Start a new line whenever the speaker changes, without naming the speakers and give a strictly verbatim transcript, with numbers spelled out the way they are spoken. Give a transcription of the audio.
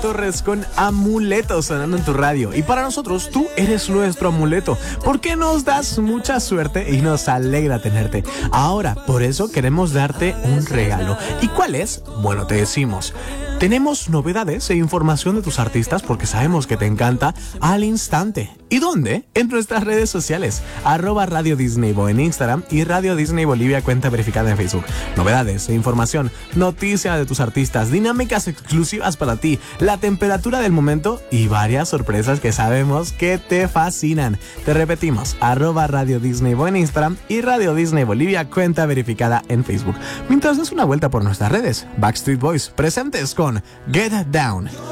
Torres con Amuleto sonando en tu radio. Y para nosotros, tú eres nuestro amuleto, porque nos das mucha suerte y nos alegra tenerte. Ahora, por eso queremos darte un regalo. ¿Y cuál es? Bueno, te decimos. Tenemos novedades e información de tus artistas porque sabemos que te encanta al instante. ¿Y dónde? En nuestras redes sociales, arroba Radio Disneybo en Instagram y Radio Disney Bolivia, cuenta verificada en Facebook. Novedades e información, noticias de tus artistas, dinámicas exclusivas para ti, la temperatura del momento y varias sorpresas que sabemos que te fascinan. Te repetimos, arroba Radio Disneybo en Instagram y Radio Disney Bolivia, cuenta verificada en Facebook. Mientras das una vuelta por nuestras redes, Backstreet Boys presentes con Get Down.